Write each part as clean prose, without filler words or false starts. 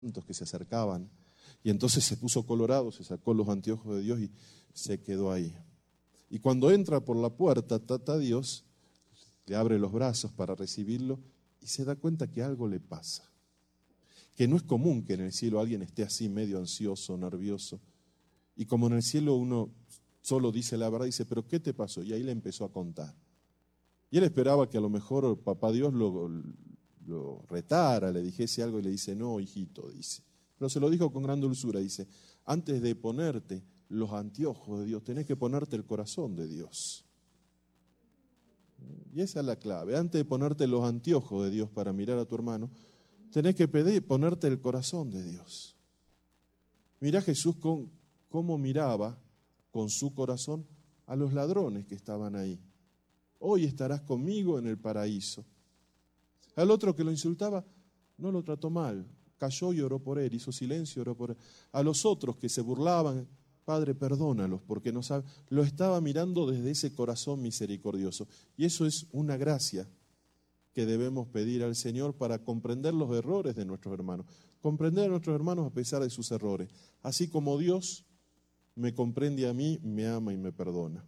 que se acercaban. Y entonces se puso colorado, se sacó los anteojos de Dios y se quedó ahí. Y cuando entra por la puerta, Tata Dios le abre los brazos para recibirlo y se da cuenta que algo le pasa. Que no es común que en el cielo alguien esté así medio ansioso, nervioso. Y como en el cielo uno solo dice la verdad, dice, ¿pero qué te pasó? Y ahí le empezó a contar. Y él esperaba que a lo mejor papá Dios lo retara, le dijese algo y le dice, no, hijito, dice. Pero se lo dijo con gran dulzura, dice, antes de ponerte los anteojos de Dios, tenés que ponerte el corazón de Dios. Y esa es la clave, antes de ponerte los anteojos de Dios para mirar a tu hermano, tenés que ponerte el corazón de Dios. Mirá Jesús cómo miraba con su corazón a los ladrones que estaban ahí. Hoy estarás conmigo en el paraíso. Al otro que lo insultaba, no lo trató mal, cayó y oró por él, hizo silencio y oró por él. A los otros que se burlaban, Padre, perdónalos, porque no saben, lo estaba mirando desde ese corazón misericordioso. Y eso es una gracia que debemos pedir al Señor para comprender los errores de nuestros hermanos. Comprender a nuestros hermanos a pesar de sus errores. Así como Dios me comprende a mí, me ama y me perdona.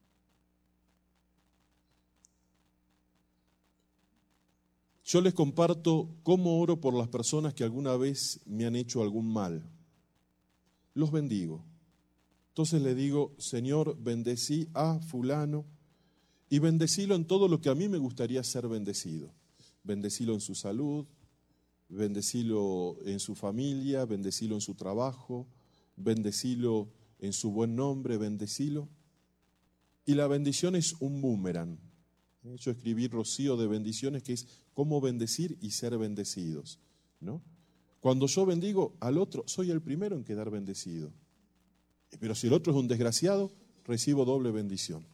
Yo les comparto cómo oro por las personas que alguna vez me han hecho algún mal. Los bendigo. Entonces le digo, Señor, bendecí a fulano y bendecilo en todo lo que a mí me gustaría ser bendecido. Bendecilo en su salud, bendecilo en su familia, bendecilo en su trabajo, bendecilo en su buen nombre, bendecilo. Y la bendición es un boomerang. Yo escribí Rocío de bendiciones, que es cómo bendecir y ser bendecidos, ¿no? Cuando yo bendigo al otro, soy el primero en quedar bendecido. Pero si el otro es un desgraciado, recibo doble bendición.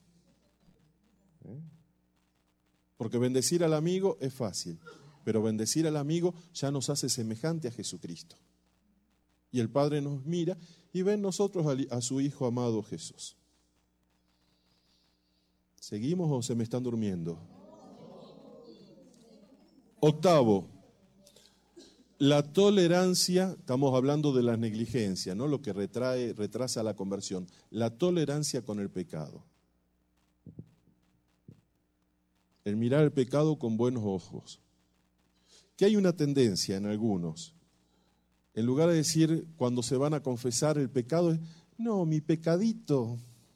Porque bendecir al amigo es fácil, pero bendecir al amigo ya nos hace semejante a Jesucristo. Y el Padre nos mira y ve en nosotros a su Hijo amado Jesús. ¿Seguimos o se me están durmiendo? Octavo, la tolerancia, estamos hablando de la negligencia, ¿no? Lo que retrasa la conversión, la tolerancia con el pecado. El mirar el pecado con buenos ojos. Que hay una tendencia en algunos, en lugar de decir cuando se van a confesar el pecado, no, mi pecadito,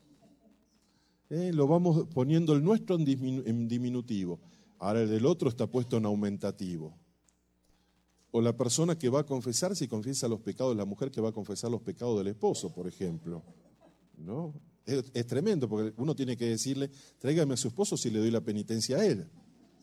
lo vamos poniendo el nuestro en diminutivo, ahora el del otro está puesto en aumentativo. O la persona que va a confesar, si confiesa los pecados, la mujer que va a confesar los pecados del esposo, por ejemplo, ¿no? Es tremendo, porque uno tiene que decirle, tráigame a su esposo si le doy la penitencia a él.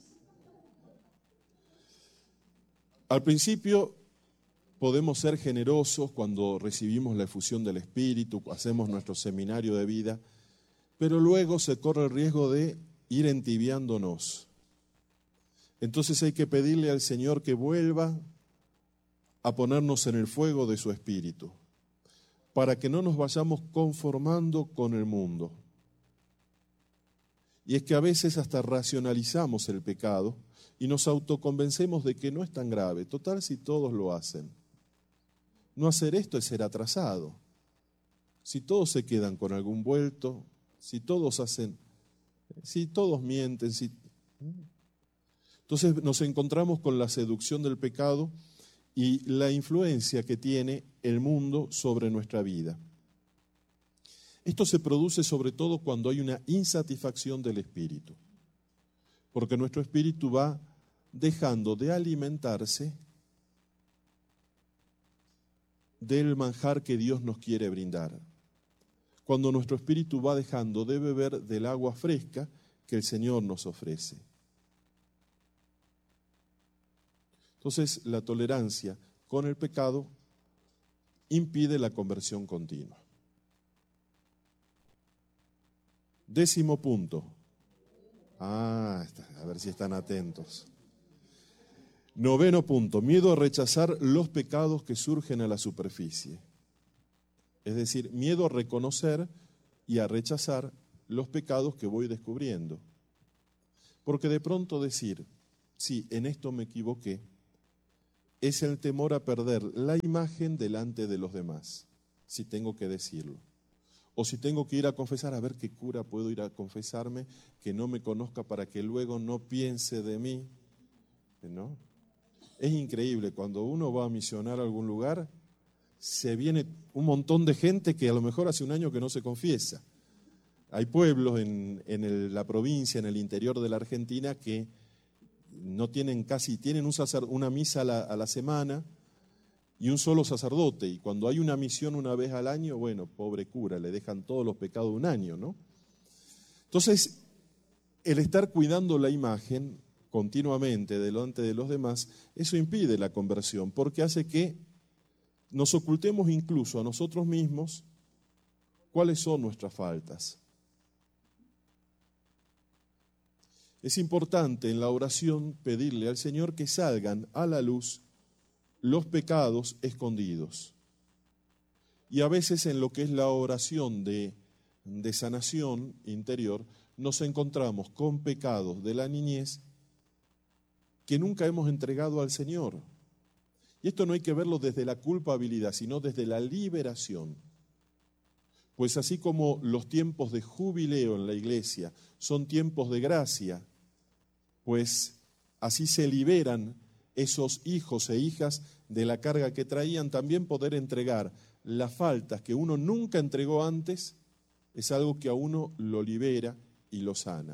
Al principio podemos ser generosos cuando recibimos la efusión del Espíritu, hacemos nuestro seminario de vida, pero luego se corre el riesgo de ir entibiándonos. Entonces hay que pedirle al Señor que vuelva a ponernos en el fuego de su Espíritu, para que no nos vayamos conformando con el mundo. Y es que a veces hasta racionalizamos el pecado y nos autoconvencemos de que no es tan grave. Total, si todos lo hacen. No hacer esto es ser atrasado. Si todos se quedan con algún vuelto, si todos mienten, entonces nos encontramos con la seducción del pecado y la influencia que tiene el mundo sobre nuestra vida. Esto se produce sobre todo cuando hay una insatisfacción del espíritu, porque nuestro espíritu va dejando de alimentarse del manjar que Dios nos quiere brindar. Cuando nuestro espíritu va dejando de beber del agua fresca que el Señor nos ofrece. Entonces, la tolerancia con el pecado impide la conversión continua. 10º punto. A ver si están atentos. 9º punto, miedo a rechazar los pecados que surgen a la superficie. Es decir, miedo a reconocer y a rechazar los pecados que voy descubriendo. Porque de pronto decir, sí, en esto me equivoqué, es el temor a perder la imagen delante de los demás, si tengo que decirlo. O si tengo que ir a confesar, a ver qué cura puedo ir a confesarme, que no me conozca para que luego no piense de mí, ¿no? Es increíble, cuando uno va a misionar a algún lugar, se viene un montón de gente que a lo mejor hace un año que no se confiesa. Hay pueblos en la provincia, en el interior de la Argentina, que no tienen tienen una misa a la semana y un solo sacerdote. Y cuando hay una misión una vez al año, bueno, pobre cura, le dejan todos los pecados de un año, ¿no? Entonces, el estar cuidando la imagen continuamente delante de los demás, eso impide la conversión, porque hace que nos ocultemos incluso a nosotros mismos cuáles son nuestras faltas. Es importante en la oración pedirle al Señor que salgan a la luz los pecados escondidos. Y a veces en lo que es la oración de sanación interior, nos encontramos con pecados de la niñez que nunca hemos entregado al Señor. Y esto no hay que verlo desde la culpabilidad, sino desde la liberación. Pues así como los tiempos de jubileo en la iglesia son tiempos de gracia, pues así se liberan esos hijos e hijas de la carga que traían, también poder entregar las faltas que uno nunca entregó antes, es algo que a uno lo libera y lo sana.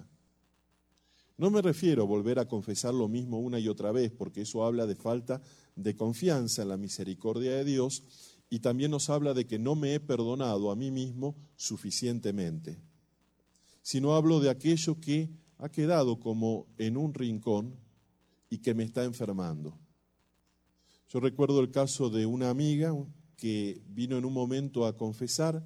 No me refiero a volver a confesar lo mismo una y otra vez, porque eso habla de falta de confianza en la misericordia de Dios y también nos habla de que no me he perdonado a mí mismo suficientemente, sino hablo de aquello que ha quedado como en un rincón y que me está enfermando. Yo recuerdo el caso de una amiga que vino en un momento a confesar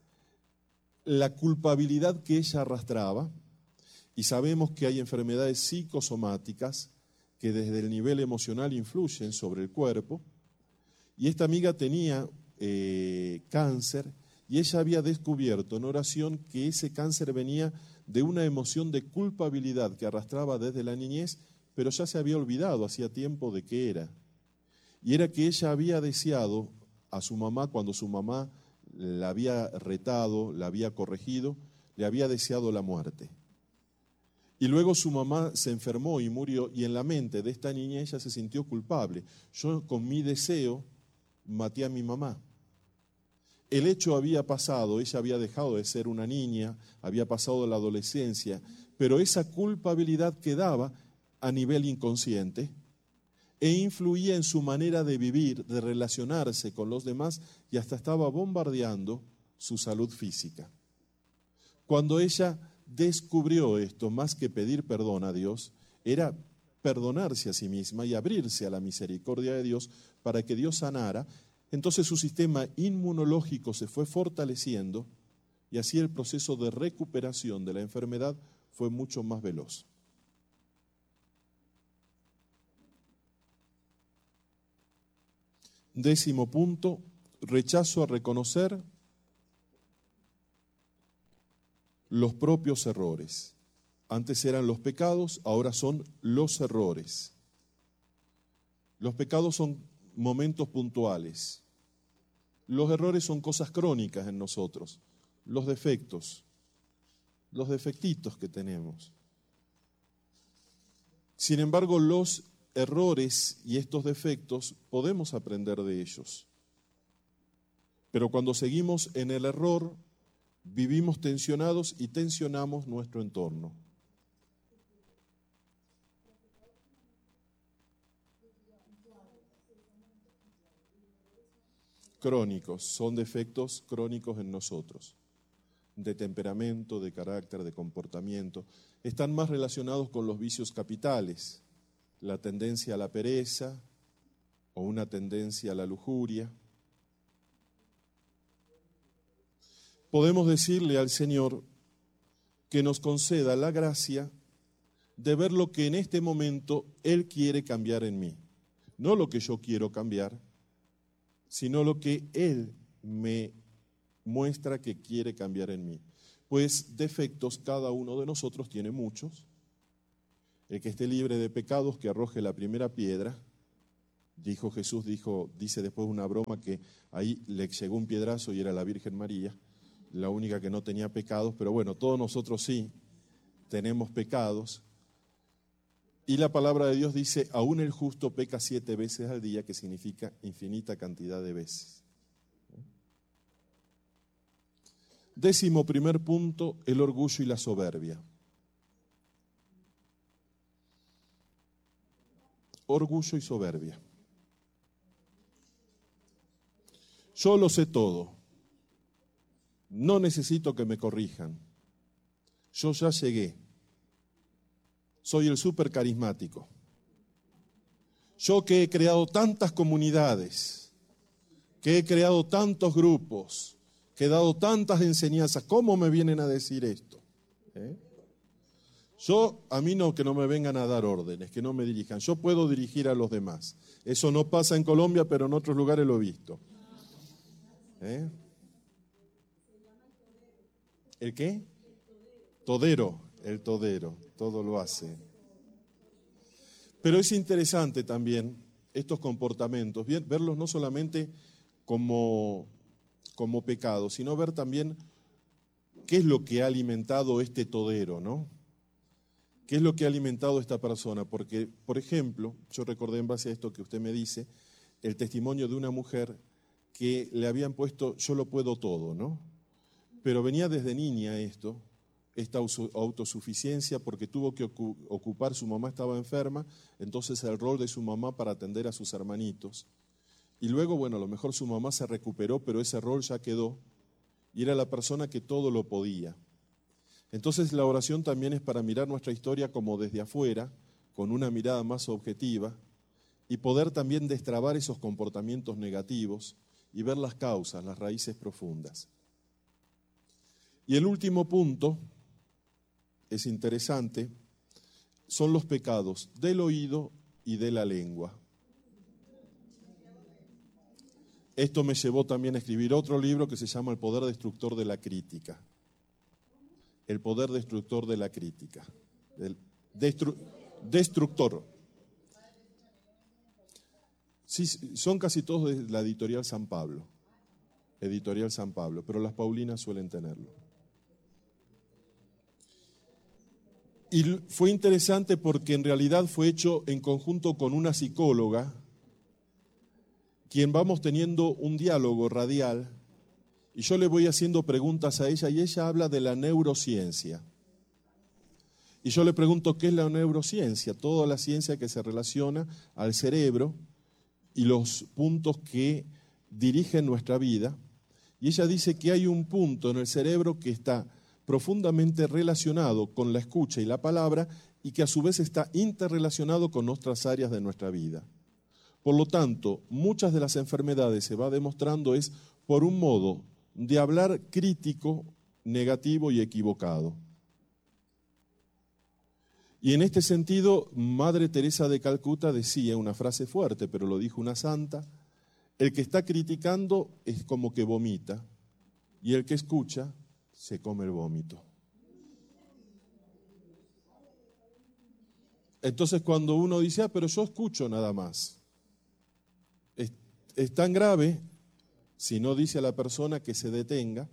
la culpabilidad que ella arrastraba, y sabemos que hay enfermedades psicosomáticas que desde el nivel emocional influyen sobre el cuerpo, y esta amiga tenía cáncer, y ella había descubierto en oración que ese cáncer venía de una emoción de culpabilidad que arrastraba desde la niñez, pero ya se había olvidado hacía tiempo de qué era. Y era que ella había deseado a su mamá, cuando su mamá la había retado, la había corregido, le había deseado la muerte. Y luego su mamá se enfermó y murió, y en la mente de esta niña ella se sintió culpable. Yo con mi deseo maté a mi mamá. El hecho había pasado, ella había dejado de ser una niña, había pasado la adolescencia, pero esa culpabilidad quedaba a nivel inconsciente e influía en su manera de vivir, de relacionarse con los demás, y hasta estaba bombardeando su salud física. Cuando ella descubrió esto, más que pedir perdón a Dios, era perdonarse a sí misma y abrirse a la misericordia de Dios para que Dios sanara. Entonces su sistema inmunológico se fue fortaleciendo y así el proceso de recuperación de la enfermedad fue mucho más veloz. Décimo punto, rechazo a reconocer los propios errores. Antes eran los pecados, ahora son los errores. Los pecados son momentos puntuales. Los errores son cosas crónicas en nosotros, los defectos, los defectitos que tenemos. Sin embargo, los errores y estos defectos podemos aprender de ellos. Pero cuando seguimos en el error, vivimos tensionados y tensionamos nuestro entorno. Crónicos, son defectos crónicos en nosotros, de temperamento, de carácter, de comportamiento. Están más relacionados con los vicios capitales, la tendencia a la pereza o una tendencia a la lujuria. Podemos decirle al Señor que nos conceda la gracia de ver lo que en este momento Él quiere cambiar en mí. No lo que yo quiero cambiar, sino lo que Él me muestra que quiere cambiar en mí. Pues defectos cada uno de nosotros tiene muchos. El que esté libre de pecados, que arroje la primera piedra. Dice después una broma que ahí le llegó un piedrazo y era la Virgen María, la única que no tenía pecados, pero bueno, todos nosotros sí tenemos pecados. Y la palabra de Dios dice, aún el justo peca 7 veces al día, que significa infinita cantidad de veces. 11º punto, el orgullo y la soberbia. Orgullo y soberbia. Yo lo sé todo. No necesito que me corrijan. Yo ya llegué. Soy el súper carismático. Yo que he creado tantas comunidades, que he creado tantos grupos, que he dado tantas enseñanzas, ¿cómo me vienen a decir esto? A mí no, que no me vengan a dar órdenes, que no me dirijan. Yo puedo dirigir a los demás. Eso no pasa en Colombia, pero en otros lugares lo he visto. ¿El qué? Todero, el todero, todo lo hace. Pero es interesante también estos comportamientos, verlos no solamente como pecado, sino ver también qué es lo que ha alimentado este todero, ¿no? ¿Qué es lo que ha alimentado esta persona? Porque, por ejemplo, yo recordé en base a esto que usted me dice, el testimonio de una mujer que le habían puesto, yo lo puedo todo, ¿no? Pero venía desde niña esta autosuficiencia, porque tuvo que ocupar, su mamá estaba enferma, entonces el rol de su mamá para atender a sus hermanitos. Y luego, bueno, a lo mejor su mamá se recuperó, pero ese rol ya quedó, y era la persona que todo lo podía. Entonces la oración también es para mirar nuestra historia como desde afuera, con una mirada más objetiva, y poder también destrabar esos comportamientos negativos y ver las causas, las raíces profundas. Y el último punto, es interesante, son los pecados del oído y de la lengua. Esto me llevó también a escribir otro libro que se llama El poder destructor de la crítica. El poder destructor de la crítica. Destructor. Sí, son casi todos de la editorial San Pablo. Editorial San Pablo, pero las Paulinas suelen tenerlo. Y fue interesante porque en realidad fue hecho en conjunto con una psicóloga, quien vamos teniendo un diálogo radial, y yo le voy haciendo preguntas a ella, y ella habla de la neurociencia. Y yo le pregunto, ¿qué es la neurociencia? Toda la ciencia que se relaciona al cerebro y los puntos que dirigen nuestra vida. Y ella dice que hay un punto en el cerebro que está profundamente relacionado con la escucha y la palabra, y que a su vez está interrelacionado con otras áreas de nuestra vida. Por lo tanto, muchas de las enfermedades, se va demostrando, es por un modo de hablar crítico, negativo y equivocado. Y en este sentido, Madre Teresa de Calcuta decía una frase fuerte, pero lo dijo una santa: el que está criticando es como que vomita, y el que escucha se come el vómito. Entonces cuando uno dice, pero yo escucho nada más, es tan grave si no dice a la persona que se detenga,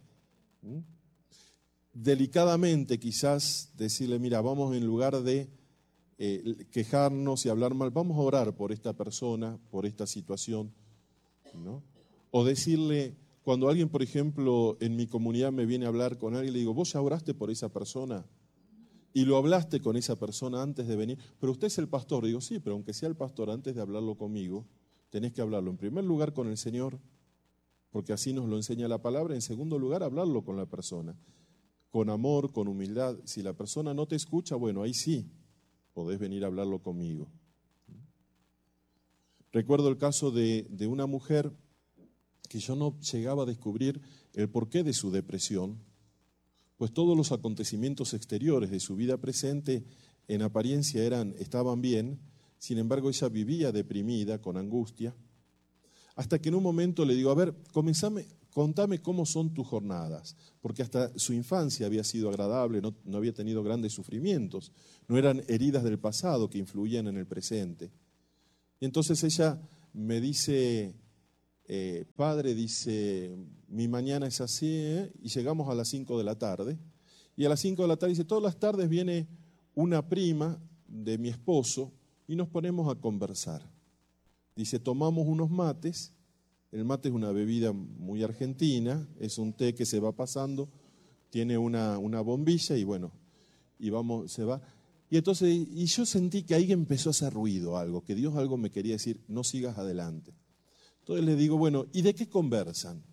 delicadamente quizás decirle, mira, vamos, en lugar de quejarnos y hablar mal, vamos a orar por esta persona, por esta situación, ¿no? O decirle, cuando alguien, por ejemplo, en mi comunidad me viene a hablar con alguien, le digo, ¿vos ya oraste por esa persona? Y lo hablaste con esa persona antes de venir. Pero usted es el pastor. Digo, sí, pero aunque sea el pastor, antes de hablarlo conmigo, tenés que hablarlo en primer lugar con el Señor, porque así nos lo enseña la palabra. En segundo lugar, hablarlo con la persona, con amor, con humildad. Si la persona no te escucha, bueno, ahí sí, podés venir a hablarlo conmigo. Recuerdo el caso de una mujer que yo no llegaba a descubrir el porqué de su depresión, pues todos los acontecimientos exteriores de su vida presente en apariencia estaban bien, sin embargo ella vivía deprimida, con angustia, hasta que en un momento le digo, a ver, contame cómo son tus jornadas, porque hasta su infancia había sido agradable, no había tenido grandes sufrimientos, no eran heridas del pasado que influían en el presente. Y entonces ella me dice, padre, dice, mi mañana es así, y llegamos a las 5 de la tarde. Y a las 5 de la tarde dice, todas las tardes viene una prima de mi esposo y nos ponemos a conversar. Dice, tomamos unos mates, el mate es una bebida muy argentina, es un té que se va pasando, tiene una bombilla y bueno, y vamos, se va. Y entonces, y yo sentí que ahí empezó a hacer ruido algo, que Dios algo me quería decir, no sigas adelante. Entonces le digo, bueno, ¿y de qué conversan?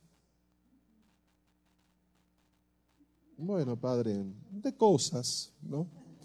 Bueno, padre, de cosas, ¿no?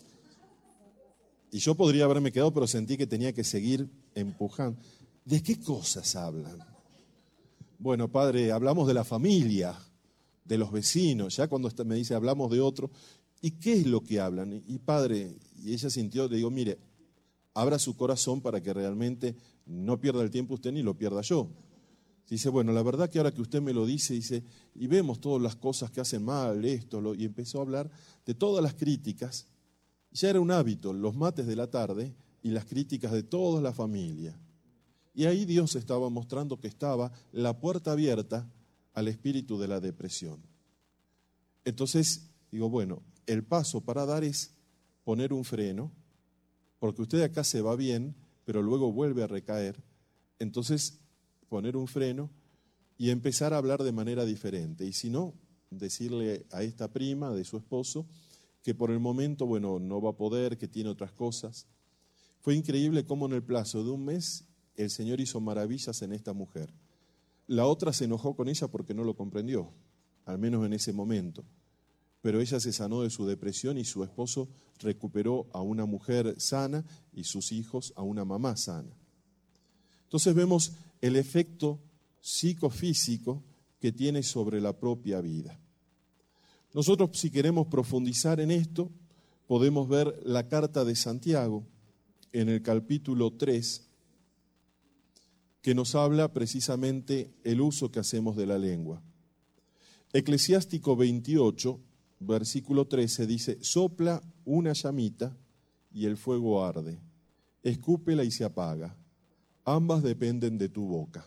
Y yo podría haberme quedado, pero sentí que tenía que seguir empujando. ¿De qué cosas hablan? Bueno, padre, hablamos de la familia, de los vecinos, ya cuando me dice hablamos de otro, ¿y qué es lo que hablan? Y padre, y ella sintió, le digo, mire, abra su corazón para que realmente no pierda el tiempo usted ni lo pierda yo. Dice, bueno, la verdad que ahora que usted me lo dice, dice, y vemos todas las cosas que hacen mal, esto, y empezó a hablar de todas las críticas. Ya era un hábito, los mates de la tarde y las críticas de toda la familia. Y ahí Dios estaba mostrando que estaba la puerta abierta al espíritu de la depresión. Entonces, digo, bueno, el paso para dar es poner un freno, porque usted acá se va bien, pero luego vuelve a recaer. Entonces, poner un freno y empezar a hablar de manera diferente. Y si no, decirle a esta prima de su esposo que por el momento, bueno, no va a poder, que tiene otras cosas. Fue increíble cómo en el plazo de un mes el Señor hizo maravillas en esta mujer. La otra se enojó con ella porque no lo comprendió, al menos en ese momento. Pero ella se sanó de su depresión y su esposo recuperó a una mujer sana y sus hijos a una mamá sana. Entonces vemos el efecto psicofísico que tiene sobre la propia vida. Nosotros, si queremos profundizar en esto, podemos ver la carta de Santiago en el capítulo 3, que nos habla precisamente el uso que hacemos de la lengua. Eclesiástico 28, versículo 13 dice, sopla una llamita y el fuego arde, escúpela y se apaga, ambas dependen de tu boca.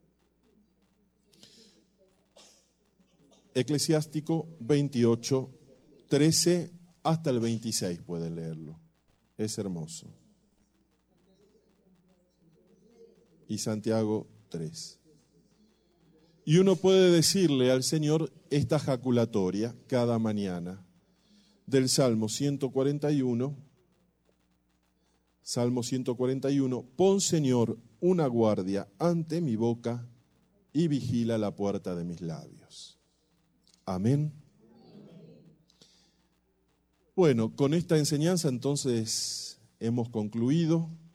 Eclesiástico 28, 13 hasta el 26 pueden leerlo, es hermoso. Y Santiago 3. Y uno puede decirle al Señor esta jaculatoria cada mañana del Salmo 141, pon Señor una guardia ante mi boca y vigila la puerta de mis labios. Amén. Bueno, con esta enseñanza entonces hemos concluido.